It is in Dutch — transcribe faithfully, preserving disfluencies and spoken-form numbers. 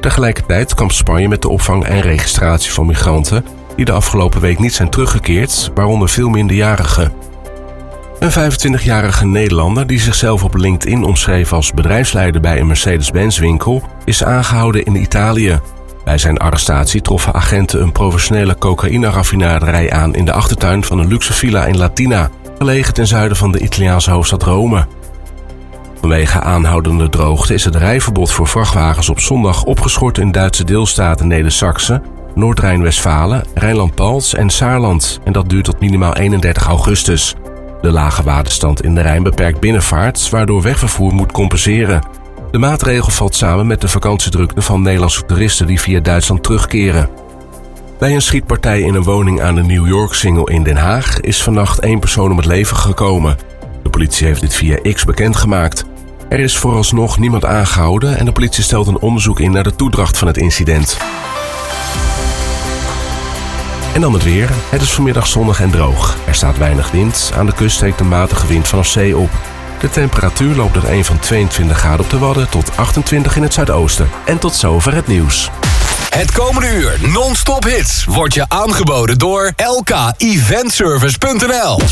Tegelijkertijd kampt Spanje met de opvang en registratie van migranten die de afgelopen week niet zijn teruggekeerd, waaronder veel minderjarigen. Een vijfentwintigjarige Nederlander die zichzelf op LinkedIn omschreef als bedrijfsleider bij een Mercedes-Benz winkel is aangehouden in Italië. Bij zijn arrestatie troffen agenten een professionele cocaïne-raffinaderij aan in de achtertuin van een luxe villa in Latina, gelegen ten zuiden van de Italiaanse hoofdstad Rome. Vanwege aanhoudende droogte is het rijverbod voor vrachtwagens op zondag opgeschort in Duitse deelstaten Neder-Saxe, Noord-Rijn-Westfalen, Rijnland-Palts en Saarland en dat duurt tot minimaal eenendertig augustus. De lage waterstand in de Rijn beperkt binnenvaart, waardoor wegvervoer moet compenseren. De maatregel valt samen met de vakantiedrukte van Nederlandse toeristen die via Duitsland terugkeren. Bij een schietpartij in een woning aan de New York-singel in Den Haag is vannacht één persoon om het leven gekomen. De politie heeft dit via X bekendgemaakt. Er is vooralsnog niemand aangehouden en de politie stelt een onderzoek in naar de toedracht van het incident. En dan het weer. Het is vanmiddag zonnig en droog. Er staat weinig wind. Aan de kust steekt een matige wind vanaf zee op. De temperatuur loopt uiteen van tweeëntwintig graden op de Wadden tot achtentwintig in het zuidoosten. En tot zover het nieuws. Het komende uur non-stop hits wordt je aangeboden door L K Event Service punt n l.